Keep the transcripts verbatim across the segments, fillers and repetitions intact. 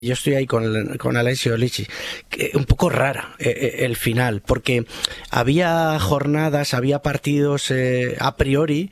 Yo estoy ahí con, con Alessio Lici, un poco rara eh, el final, porque había jornadas, había partidos eh, a priori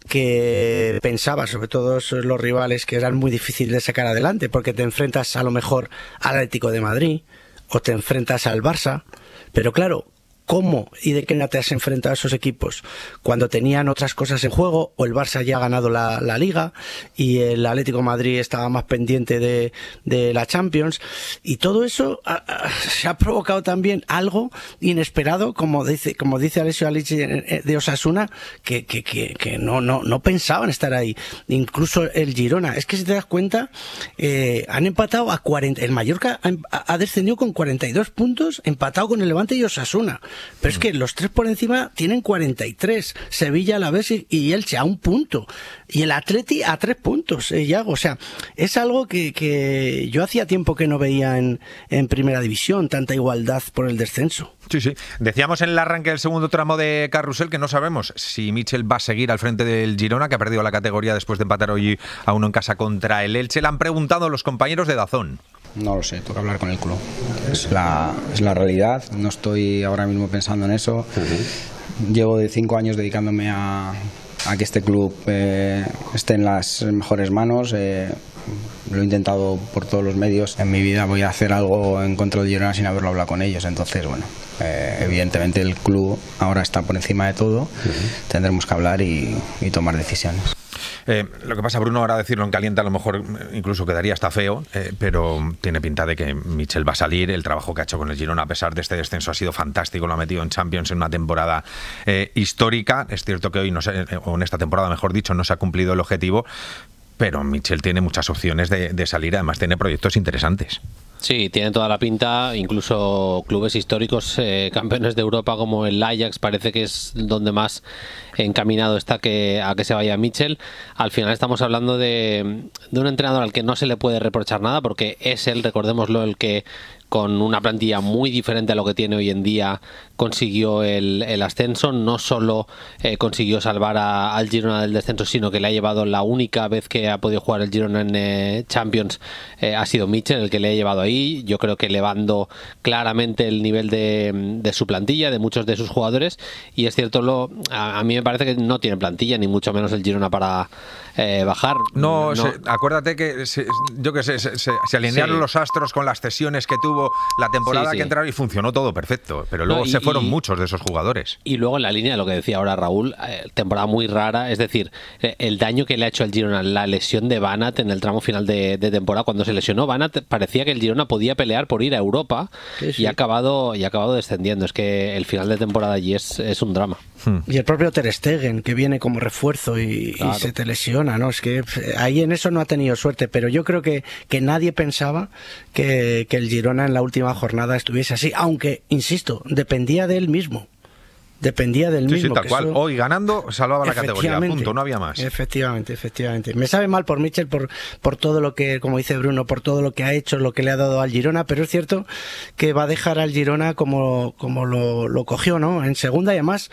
que pensaba, sobre todo los rivales, que eran muy difíciles de sacar adelante, porque te enfrentas a lo mejor al Atlético de Madrid o te enfrentas al Barça, pero claro, ¿cómo y de qué manera te has enfrentado a esos equipos cuando tenían otras cosas en juego, o el Barça ya ha ganado la, la Liga y el Atlético de Madrid estaba más pendiente de, de la Champions? Y todo eso a, a, se ha provocado también algo inesperado, como dice como dice Alessio Lici de Osasuna, que, que, que, que no, no, no pensaban estar ahí. Incluso el Girona, es que si te das cuenta, eh, han empatado a cuarenta, el Mallorca ha, ha descendido con cuarenta y dos puntos, empatado con el Levante y Osasuna. Pero es que los tres por encima tienen cuarenta y tres. Sevilla, Alavés y, y Elche a un punto. Y el Atleti a tres puntos, eh, Yago. O sea, es algo que, que yo hacía tiempo que no veía en, en Primera División, tanta igualdad por el descenso. Sí, sí. Decíamos en el arranque del segundo tramo de Carrusel que no sabemos si Mitchell va a seguir al frente del Girona, que ha perdido la categoría después de empatar hoy a uno en casa contra el Elche. Le han preguntado los compañeros de Dazón. No lo sé, toca hablar con el club. Es la, es la realidad, no estoy ahora mismo pensando en eso. Uh-huh. Llevo de cinco años dedicándome a, a que este club eh, esté en las mejores manos. Eh, lo he intentado por todos los medios. En mi vida voy a hacer algo en contra del Girona sin haberlo hablado con ellos. Entonces, bueno, eh, evidentemente el club ahora está por encima de todo. Uh-huh. Tendremos que hablar y, y tomar decisiones. Eh, lo que pasa, Bruno, ahora decirlo en caliente a lo mejor incluso quedaría hasta feo, eh, pero tiene pinta de que Mitchell va a salir. El trabajo que ha hecho con el Girona a pesar de este descenso ha sido fantástico, lo ha metido en Champions en una temporada eh, histórica. Es cierto que hoy, no se, o en esta temporada mejor dicho, no se ha cumplido el objetivo, pero Mitchell tiene muchas opciones de, de salir, además tiene proyectos interesantes. Sí, tiene toda la pinta, incluso clubes históricos, eh, campeones de Europa como el Ajax, parece que es donde más encaminado está que, a que se vaya Mitchell. Al final estamos hablando de, de un entrenador al que no se le puede reprochar nada, porque es él, recordémoslo, el que con una plantilla muy diferente a lo que tiene hoy en día consiguió el, el ascenso. No solo eh, consiguió salvar a, al Girona del descenso, sino que le ha llevado, la única vez que ha podido jugar el Girona en eh, Champions eh, ha sido Mitchell el que le ha llevado ahí. Yo creo que elevando claramente el nivel de, de su plantilla, de muchos de sus jugadores. Y es cierto, lo, a, a mí me parece que no tiene plantilla, ni mucho menos el Girona para eh, bajar. No, no. Se, acuérdate que se, yo que sé, se, se, se alinearon sí. los astros con las cesiones que tuvo la temporada sí, sí. que entraron y funcionó todo perfecto, pero luego no, y, se fueron y, muchos de esos jugadores. Y luego en la línea de lo que decía ahora Raúl, eh, temporada muy rara, es decir, eh, el daño que le ha hecho al Girona, la lesión de Banat en el tramo final de, de temporada, cuando se lesionó Banat parecía que el Girona podía pelear por ir a Europa sí, sí. y ha acabado y ha acabado descendiendo. Es que el final de temporada allí es, es un drama. Hmm. Y el propio Ter Stegen, que viene como refuerzo y, claro. y se te lesiona, ¿no? Es que ahí en eso no ha tenido suerte, pero yo creo que, que nadie pensaba que, que el Girona en la última jornada estuviese así, aunque, insisto, dependía de él mismo. Dependía del sí, mismo. Sí, tal que cual. Eso... Hoy ganando salvaba la categoría, punto, no había más. Efectivamente, efectivamente. Me sabe mal por Mitchell, por, por todo lo que, como dice Bruno, por todo lo que ha hecho, lo que le ha dado al Girona, pero es cierto que va a dejar al Girona como, como lo, lo cogió, ¿no? En segunda, y además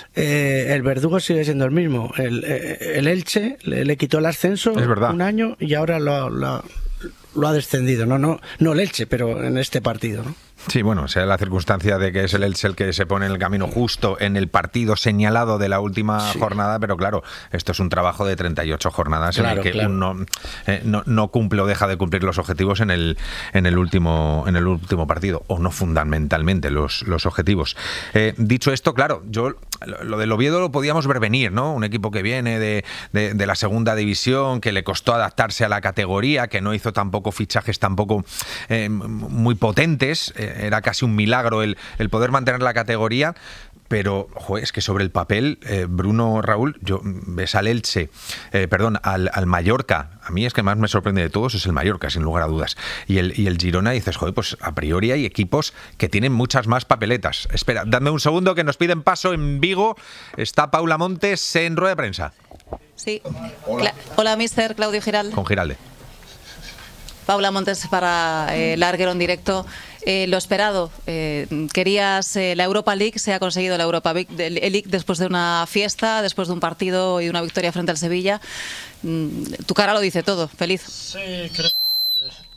eh, el verdugo sigue siendo el mismo. El, el Elche le, le quitó el ascenso un año y ahora lo, lo, lo ha descendido, ¿no? No, no el Elche, pero en este partido, ¿no? Sí, bueno, sea la circunstancia de que es el Elche el que se pone en el camino justo en el partido señalado de la última sí. jornada, pero claro, esto es un trabajo de treinta y ocho jornadas claro, en el que claro. uno eh, no, no cumple o deja de cumplir los objetivos en el en el último en el último partido, o no fundamentalmente los, los objetivos. Eh, dicho esto, claro, yo lo del Oviedo lo podíamos ver venir, ¿no? Un equipo que viene de, de, de la segunda división, que le costó adaptarse a la categoría, que no hizo tampoco fichajes tampoco eh, muy potentes. Eh, era casi un milagro el, el poder mantener la categoría, pero joder, es que sobre el papel, eh, Bruno, Raúl, yo ves al Elche, eh, perdón, al, al Mallorca, a mí es que más me sorprende de todos es el Mallorca, sin lugar a dudas, y el, y el Girona, y dices, joder, pues a priori hay equipos que tienen muchas más papeletas. Espera, dame un segundo que nos piden paso en Vigo, está Paula Montes en rueda de prensa. Sí, hola, Hola mister Claudio Giralde. Con Giralde. Paula Montes para eh, Larguero en directo. Eh, lo esperado, eh, querías eh, la Europa League, se ha conseguido la Europa League después de una fiesta, después de un partido y una victoria frente al Sevilla. Mm, tu cara lo dice todo, feliz. Sí, creo